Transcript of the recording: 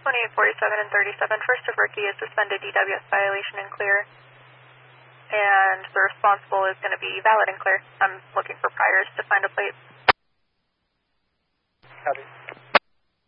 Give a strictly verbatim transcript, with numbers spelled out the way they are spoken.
twenty-eight forty-seven and thirty-seven, first of rookie is suspended D W S violation and clear. And the responsible is going to be valid and clear. I'm looking for priors to find a plate. Copy.